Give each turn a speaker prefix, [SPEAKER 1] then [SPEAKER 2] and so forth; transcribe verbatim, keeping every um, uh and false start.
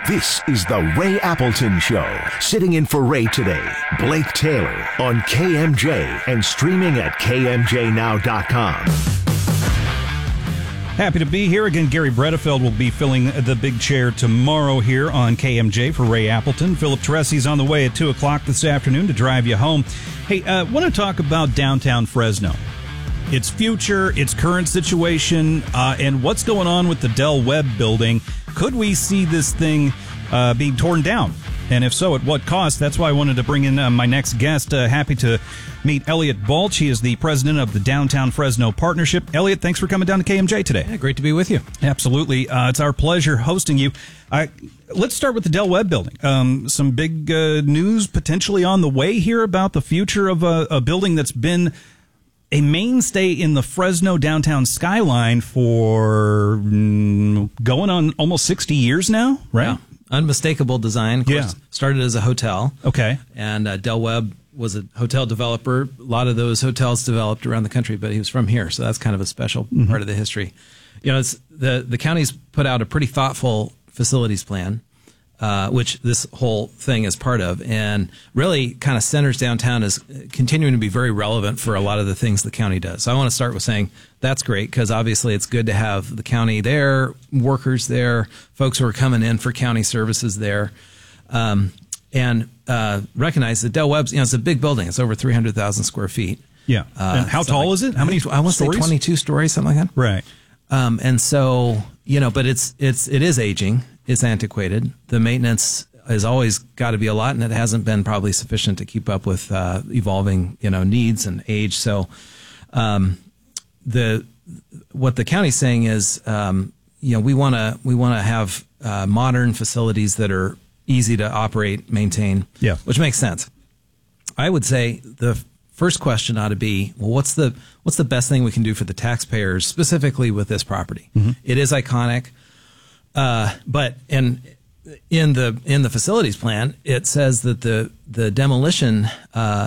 [SPEAKER 1] This is the Ray Appleton Show. Sitting in for Ray today, Blake Taylor on K M J and streaming at K M J now dot com.
[SPEAKER 2] Happy to be here again. Gary Bredefeld will be filling the big chair tomorrow here on K M J for Ray Appleton. Philip Teresi's on the way at two o'clock this afternoon to drive you home. Hey, I uh, want to talk about downtown Fresno. Its future, its current situation, uh, and what's going on with the Del Webb building. Could we see this thing uh, being torn down? And if so, at what cost? That's why I wanted to bring in uh, my next guest. Uh, happy to meet Elliot Balch. He is the president of the Downtown Fresno Partnership. Elliot, thanks for coming down to K M J today.
[SPEAKER 3] Yeah, great to be with you.
[SPEAKER 2] Absolutely. Uh, it's our pleasure hosting you. Uh, let's start with the Del Webb building. Um, some big uh, news potentially on the way here about the future of a, a building that's been a mainstay in the Fresno downtown skyline for mm, going on almost sixty years now, right?
[SPEAKER 3] Yeah. Unmistakable design. Of course,
[SPEAKER 2] Yeah.
[SPEAKER 3] started as a hotel.
[SPEAKER 2] Okay.
[SPEAKER 3] And uh, Del Webb was a hotel developer. A lot of those hotels developed around the country, but he was from here, so that's kind of a special mm-hmm. part of the history. You know, it's the the county's put out a pretty thoughtful facilities plan, uh, which this whole thing is part of, and really kind of centers downtown as continuing to be very relevant for a lot of the things the county does. So I want to start with saying that's great, because obviously it's good to have the county there, workers there, folks who are coming in for county services there, um, and uh, recognize that Del Webb's, you know, it's a big building. It's over three hundred thousand square feet.
[SPEAKER 2] Yeah. Uh, and how tall
[SPEAKER 3] like,
[SPEAKER 2] is it? How many
[SPEAKER 3] I want to say twenty-two stories, something like that.
[SPEAKER 2] Right.
[SPEAKER 3] Um, and so, you know, but it's, it's, it is aging. It's antiquated. The maintenance has always got to be a lot, and it hasn't been probably sufficient to keep up with, uh, evolving, you know, needs and age. So, um, the, what the county's saying is, um, you know, we want to, we want to have, uh, modern facilities that are easy to operate, maintain.
[SPEAKER 2] Yeah.
[SPEAKER 3] Which makes sense. I would say the first question ought to be, well, what's the what's the best thing we can do for the taxpayers, specifically with this property? Mm-hmm. It is iconic, uh, but and in the in the facilities plan, it says that the the demolition uh,